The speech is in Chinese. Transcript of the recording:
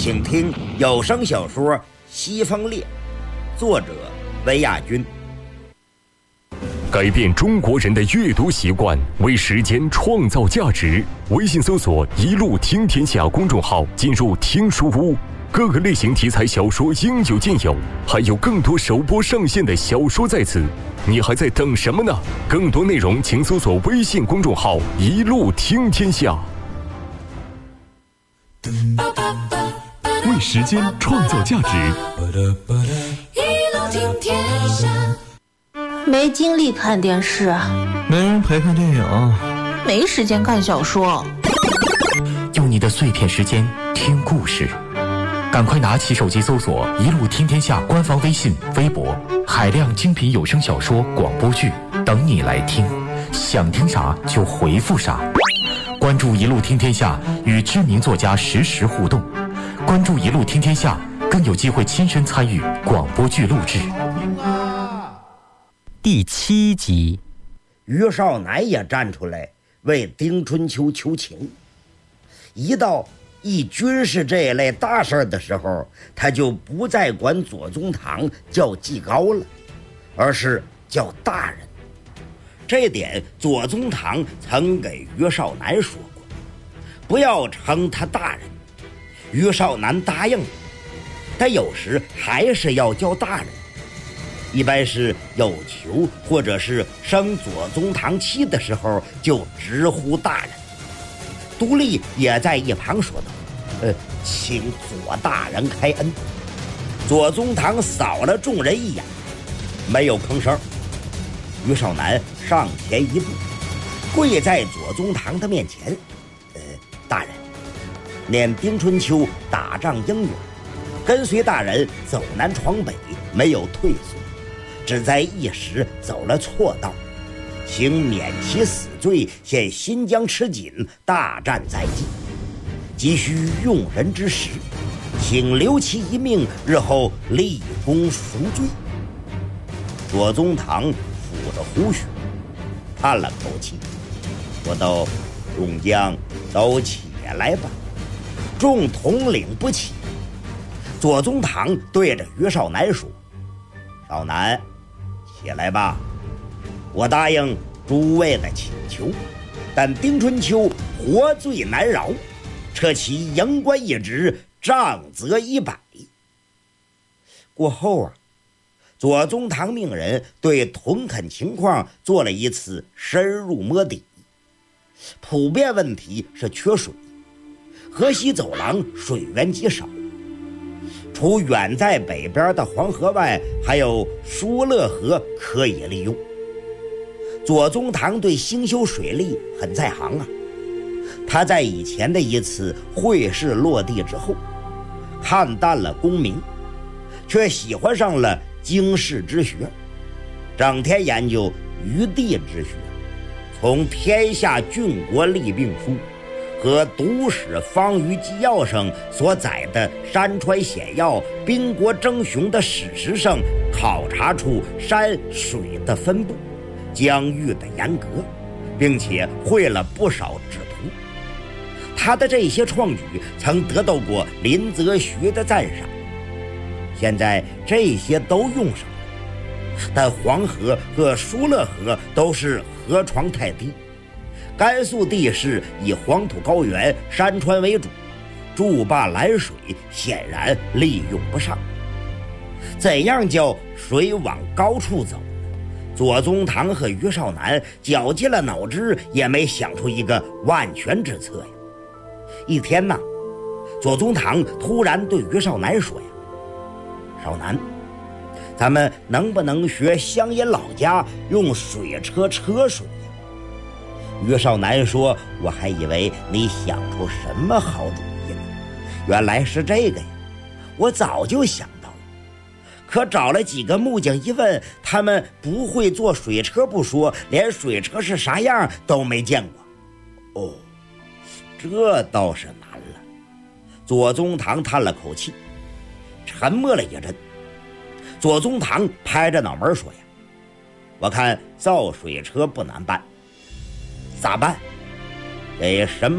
请听有声小说《西风烈》，作者维亚军。 改变中国人的阅读习惯，为时间创造价值。微信搜索“一路听天下”公众号，进入听书屋，各个类型题材小说应有尽有，还有更多首播上线的小说在此。你还在等什么呢？更多内容请搜索微信公众号“一路听天下”。为时间创造价值。 一路听天下。 没精力看电视， 没人陪看电影， 没时间看小说。 用你的碎片时间听故事，赶快拿起手机搜索“一路听天下”官方微信、微博，海量精品有声小说、广播剧等你来听，想听啥就回复啥。关注“一路听天下”，与知名作家实时互动。关注“一路听天下”，更有机会亲身参与广播剧录制。 第7集， 于少南也站出来为丁春秋求情。一到军事这一类大事的时候，他就不再管左宗棠叫季高了，而是叫大人。这点左宗棠曾给于少南说过，不要称他大人。于少南答应了，但有时还是要叫大人。一般是有求或者是生左宗棠气的时候，就直呼大人。独立也在一旁说道：“请左大人开恩。”左宗棠扫了众人一眼，没有吭声。于少南上前一步，跪在左宗棠的面前：“大人，念丁春秋打仗英勇，跟随大人走南闯北，没有退缩。只在一时走了错道，请免其死罪，现新疆吃紧，大战在即，急需用人之时，请留其一命，日后立功赎罪。”左宗棠抚着胡须，叹了口气，说道：“众将都起来吧。”众统领不起。左宗棠对着于少南说：“少南，起来吧，我答应诸位的请求，但丁春秋活罪难饶，撤其营官一职，杖责100。”过后左宗棠命人对屯垦情况做了一次深入摸底，普遍问题是缺水，河西走廊水源极少，除远在北边的黄河外，还有疏勒河可以利用。左宗棠对兴修水利很在行他在以前的一次会试落地之后，看淡了功名，却喜欢上了经世之学，整天研究余地之学，从天下郡国利病书和读史方舆纪要上所载的山川险要、兵国争雄的史实上，考察出山水的分布、疆域的严格，并且绘了不少制图。他的这些创举曾得到过林则徐的赞赏。现在这些都用上了，但黄河和疏勒河都是河床太低，甘肃地势以黄土高原、山川为主，筑坝拦水显然利用不上。怎样叫水往高处走？左宗棠和于少南绞尽了脑汁，也没想出一个万全之策呀。一天左宗棠突然对于少南说：“少南，咱们能不能学乡野老家用水车车水呀？”于少南说：“我还以为你想出什么好主意呢，原来是这个呀！我早就想到了，可找了几个木匠一问，他们不会做水车不说，连水车是啥样都没见过。”“哦，这倒是难了。”左宗棠叹了口气，沉默了一阵。左宗棠拍着脑门说：“呀，我看造水车不难办。咋办？给什么